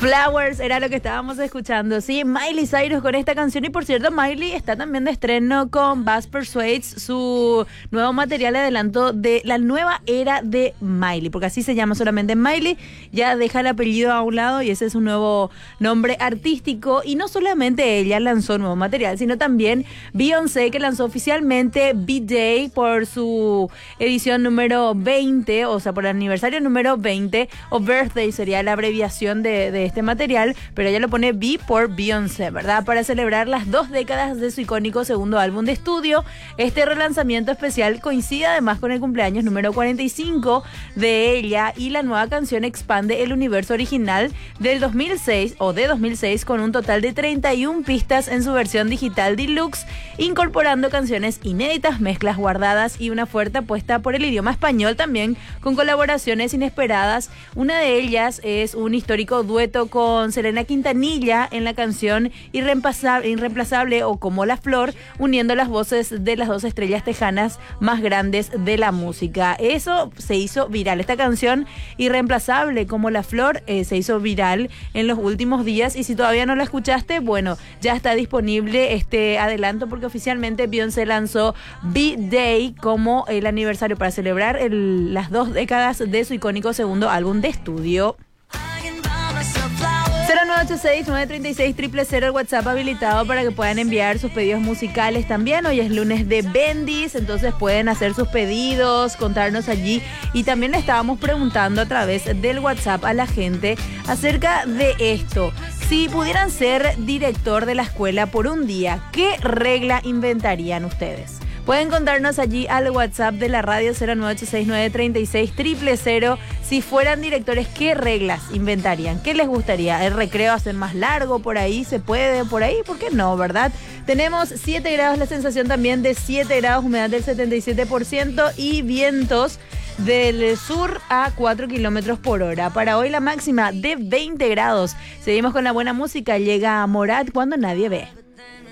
Flowers era lo que estábamos escuchando, sí, Miley Cyrus con esta canción. Y por cierto, Miley está también de estreno con Bass Persuades, su nuevo material adelanto de la nueva era de Miley, porque así se llama solamente Miley, ya deja el apellido a un lado y ese es un nuevo nombre artístico. Y no solamente ella lanzó nuevo material, sino también Beyoncé, que lanzó oficialmente B-Day por su edición número 20, o sea, por el aniversario número 20, o Birthday sería la abreviación de este material, pero ella lo pone B por Beyoncé, ¿verdad? Para celebrar las 2 décadas de su icónico segundo álbum de estudio. Este relanzamiento especial coincide además con el cumpleaños número 45 de ella, y la nueva canción expande el universo original del 2006 o de 2006 con un total de 31 pistas en su versión digital deluxe, incorporando canciones inéditas, mezclas guardadas y una fuerte apuesta por el idioma español, también con colaboraciones inesperadas. Una de ellas es un histórico dueto con Selena Quintanilla en la canción Irreemplazable o Como la Flor, uniendo las voces de las dos estrellas tejanas más grandes de la música. Eso se hizo viral. Esta canción Irreemplazable Como la Flor se hizo viral en los últimos días, y si todavía no la escuchaste, bueno, ya está disponible este adelanto, porque oficialmente Beyoncé lanzó B-Day como el aniversario para celebrar las 2 décadas de su icónico segundo álbum de estudio. 0986-936-000, el WhatsApp habilitado para que puedan enviar sus pedidos musicales también. Hoy es lunes de Bendis, entonces pueden hacer sus pedidos, contarnos allí. Y también le estábamos preguntando a través del WhatsApp a la gente acerca de esto. Si pudieran ser director de la escuela por un día, ¿qué regla inventarían ustedes? Pueden contarnos allí al WhatsApp de la radio 0986-936-000. Si fueran directores, ¿qué reglas inventarían? ¿Qué les gustaría? ¿El recreo hacer más largo? ¿Por ahí se puede? ¿Por ahí? ¿Por qué no? ¿Verdad? Tenemos 7 grados, la sensación también de 7 grados, humedad del 77% y vientos del sur a 4 kilómetros por hora. Para hoy la máxima de 20 grados. Seguimos con la buena música. Llega Morat, Cuando Nadie Ve.